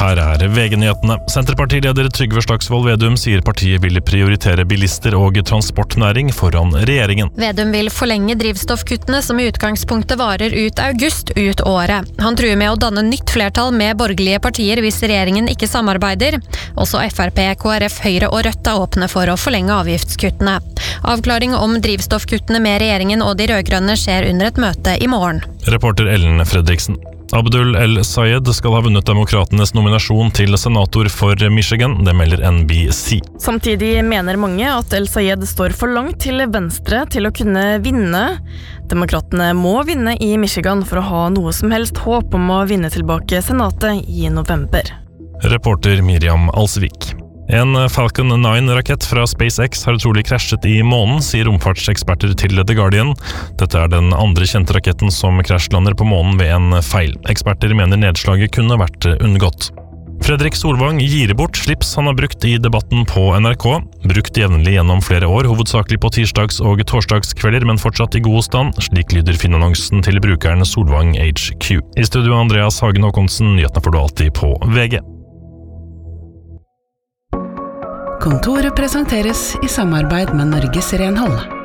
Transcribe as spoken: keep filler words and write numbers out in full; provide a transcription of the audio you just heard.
her er V G-nyhetene. Senterpartileder Trygve Slagsvold Vedum sier partiet vil prioritere bilister og transportnæring foran regjeringen. Vedum vil forlenge drivstoffkuttene som i utgangspunktet varer ut august ut året. Han truer med å danne nytt flertall med borgerlige partier hvis regjeringen ikke samarbeider. Også F R P, K R F, Høyre og Rødt er åpne for å forlenge avgiftskuttene. Avklaring om drivstoffkuttene med regjeringen og de rødgrønne skjer under et møte i morgen. Reporter Ellen Fredriksen. Abdul El-Sayed skal ha vunnet demokratenes nominasjon til senator for Michigan, det melder N B C. Samtidig mener mange at El-Sayed står for langt til venstre til å kunne vinne. Demokratene må vinne i Michigan for å ha noe som helst håp om å vinne tilbake senatet i november. Reporter Miriam Alsvik. En Falcon nine-rakett fra SpaceX har utrolig krasjet i månen, sier romfartseksperter til The Guardian. Dette er den andre kjente raketten som krasjlander på månen ved en feil. Eksperter mener nedslaget kunne vært unngått. Fredrik Solvang gir bort slips han har brukt i debatten på N R K. Brukt jevnlig gjennom flere år, hovedsakelig på tirsdags- og torsdagskvelder, men fortsatt i god stand. Slik lyder Finn-annonsen til brukeren Solvang H Q. I studio Andreas Hagen Håkonsen, nyhetene får du alltid på V G. Kontoret presenteres i samarbeid med Norges Renhold.